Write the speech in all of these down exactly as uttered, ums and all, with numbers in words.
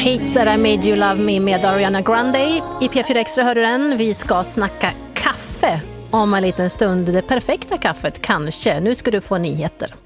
Hate That I Made You Love Me med Ariana Grande. I P fyra Extra hör du den. Vi ska snacka kaffe om en liten stund. Det perfekta kaffet kanske. Nu ska du få nyheter.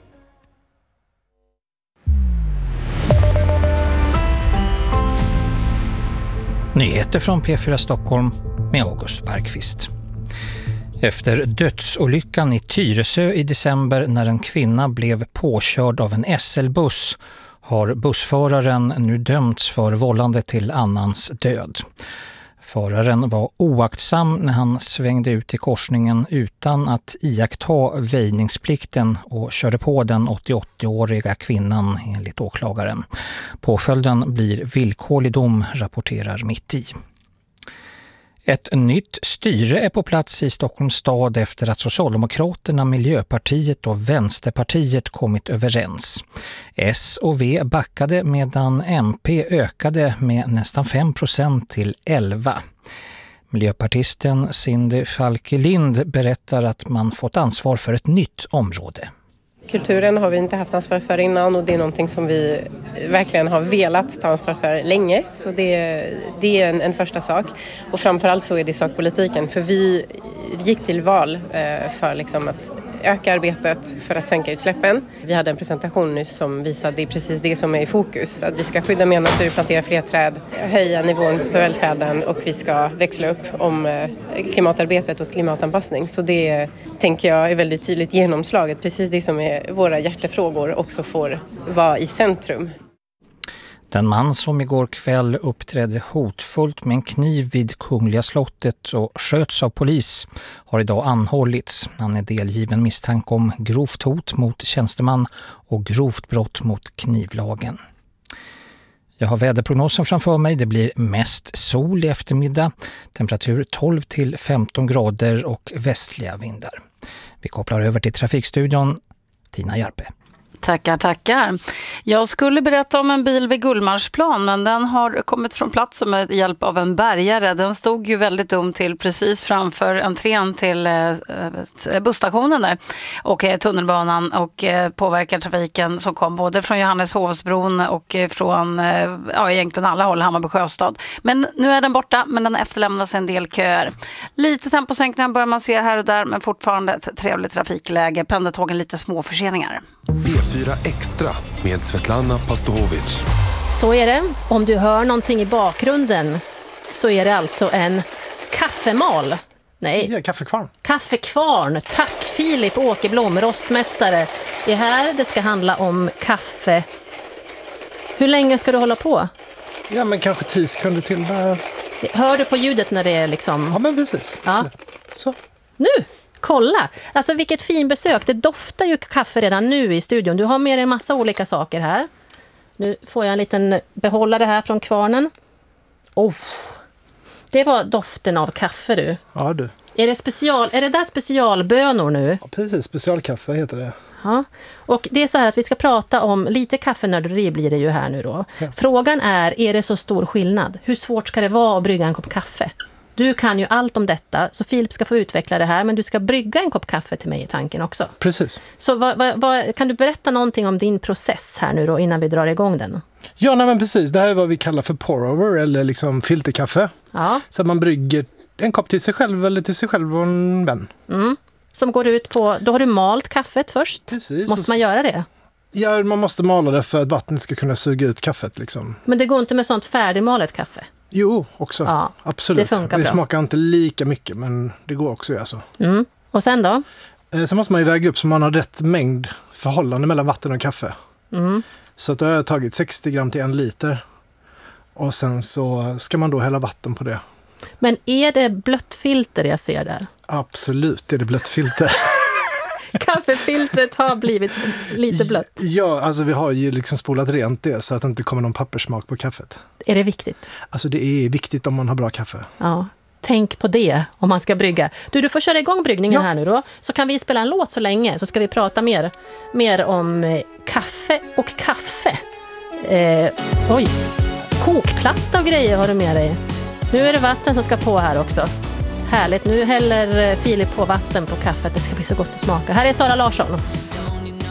Nyheter från P fyra Stockholm med August Bergqvist. Efter dödsolyckan i Tyresö i december när en kvinna blev påkörd av en S L-buss har bussföraren nu dömts för vållande till annans död. Föraren var oaktsam när han svängde ut i korsningen utan att iaktta väjningsplikten och körde på den åttioåtta-åriga kvinnan enligt åklagaren. Påföljden blir villkorlig dom, rapporterar Mitt i. Ett nytt styre är på plats i Stockholms stad efter att Socialdemokraterna, Miljöpartiet och Vänsterpartiet kommit överens. S och V backade medan M P ökade med nästan fem procent till elva. Miljöpartisten Cindy Falkelind berättar att man fått ansvar för ett nytt område. Kulturen har vi inte haft ansvar för innan och det är någonting som vi verkligen har velat ta ansvar för länge. Så det, det är en, en första sak. Och framförallt så är det sakpolitiken. För vi gick till val eh, för liksom att öka arbetet för att sänka utsläppen. Vi hade en presentation nyss som visade det är precis det som är i fokus. Att vi ska skydda mer natur, plantera fler träd, höja nivån på välfärden och vi ska växla upp om eh, klimatarbetet och klimatanpassning. Så det tänker jag är väldigt tydligt genomslaget. Precis det som är våra hjärtefrågor också får vara i centrum. Den man som igår kväll uppträdde hotfullt med en kniv vid Kungliga slottet och sköts av polis har idag anhållits. Han är delgiven misstanke om grovt hot mot tjänsteman och grovt brott mot knivlagen. Jag har väderprognosen framför mig. Det blir mest sol i eftermiddag. Temperatur tolv till femton grader och västliga vindar. Vi kopplar över till trafikstudion. Tina Järpe. Tackar, tackar. Jag skulle berätta om en bil vid Gullmarsplan, men den har kommit från platsen med hjälp av en bärgare. Den stod ju väldigt dumt till precis framför entrén till eh, busstationen där och eh, tunnelbanan och eh, påverkar trafiken som kom både från Johanneshovsbron och eh, från eh, ja, egentligen alla håll, Hammarby Sjöstad. Men nu är den borta, men den efterlämnas en del köer. Lite temposänkningar börjar man se här och där, men fortfarande ett trevligt trafikläge. Pendeltågen lite små förseningar. P fyra Extra med Svetlana Pastovic. Så är det. Om du hör någonting i bakgrunden så är det alltså en kaffemal. Nej. Ja, kaffekvarn. Kaffekvarn. Tack Filip Åkerblom, rostmästare. Det är här det ska handla om kaffe. Hur länge ska du hålla på? Ja, men kanske tio sekunder till. Där. Hör du på ljudet när det är liksom... Ja, men precis. Ja. Så. Nu! Kolla, alltså vilket fin besök. Det doftar ju kaffe redan nu i studion. Du har med dig en massa olika saker här. Nu får jag en liten behållare här från kvarnen. Oh, det var doften av kaffe du. Ja du. Är det, special, är det där specialbönor nu? Ja, precis, specialkaffe heter det. Ja, och det är så här att vi ska prata om lite kaffenörderi blir det ju här nu då. Ja. Frågan är, är det så stor skillnad? Hur svårt ska det vara att brygga en kopp kaffe? Du kan ju allt om detta, så Filip ska få utveckla det här, men du ska brygga en kopp kaffe till mig i tanken också. Precis. Så vad, vad, vad, kan du berätta någonting om din process här nu då innan vi drar igång den? Ja, nej, men precis. Det här är vad vi kallar för pour-over eller liksom filterkaffe. Ja. Så att man brygger en kopp till sig själv eller till sig själv och en vän. Mm. Som går ut på, då har du malt kaffet först. Precis. Måste man göra det? Ja, man måste mala det för att vattnet ska kunna suga ut kaffet liksom. Men det går inte med sånt färdigmalet kaffe? Jo, också. Ja, absolut. Det funkar det bra. Smakar inte lika mycket, men det går också att göra så. Mm. Och sen då? Eh, så måste man ju väga upp så man har rätt mängd förhållande mellan vatten och kaffe. Mm. Så att då har jag tagit sextio gram till en liter. Och sen så ska man då hälla vatten på det. Men är det blött filter jag ser där? Absolut, det är det blött filter. Kaffefiltret har blivit lite blött. Ja, alltså vi har ju liksom spolat rent det så att det inte kommer någon pappersmak på kaffet. Är det viktigt? Alltså det är viktigt om man har bra kaffe. Ja, tänk på det om man ska brygga. Du, du får köra igång bryggningen ja. här nu då. Så kan vi spela en låt så länge. Så ska vi prata mer, mer om eh, kaffe och kaffe. Eh, oj, kokplatta och grejer har du med dig. Nu är det vatten som ska på här också. Härligt, nu häller Filip på vatten på kaffet. Det ska bli så gott att smaka. Här är Sara Larsson.